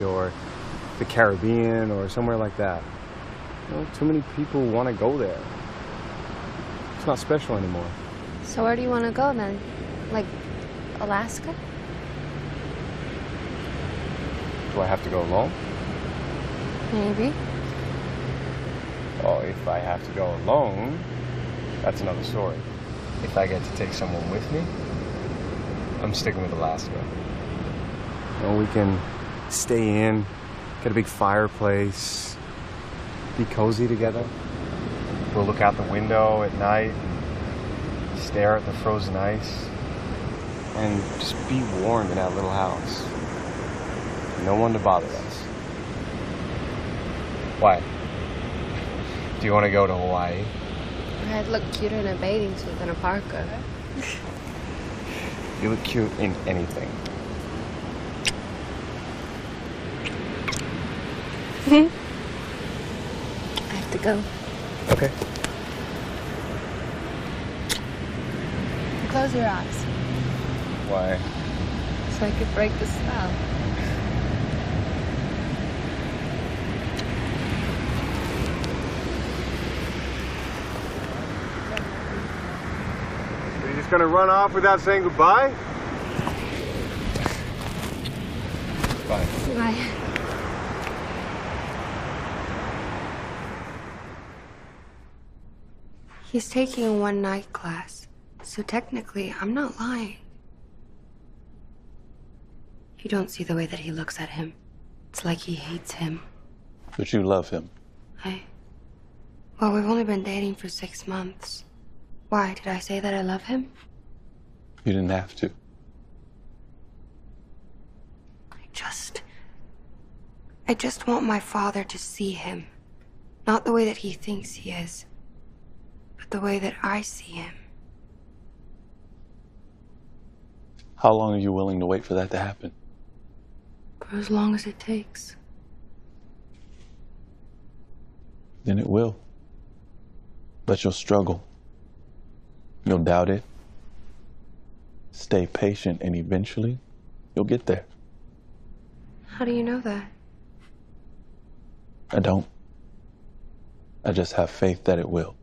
or the Caribbean or somewhere like that. You know, too many people want to go there. It's not special anymore. So where do you want to go then? Like Alaska? Do I have to go alone? Maybe. Well, if I have to go alone, that's another story. If I get to take someone with me, I'm sticking with Alaska. You know, we can stay in, get a big fireplace, be cozy together. We'll look out the window at night and stare at the frozen ice and just be warm in that little house. No one to bother us. Why? Do you want to go to Hawaii? I'd look cuter in a bathing suit than a parka. You look cute in anything. I have to go. Okay. Close your eyes Why? so I could break the spell. Are you just gonna run off without saying goodbye? Bye. Bye. He's taking a one-night class, so technically I'm not lying. You don't see the way that he looks at him. It's like he hates him. But you love him. Well, we've only been dating for 6 months. Why, did I say that I love him? You didn't have to. I just want my father to see him. Not the way that he thinks he is, but the way that I see him. How long are you willing to wait for that to happen? For as long as it takes. Then it will. But you'll struggle. You'll doubt it. Stay patient, and eventually, you'll get there. How do you know that? I don't. I just have faith that it will.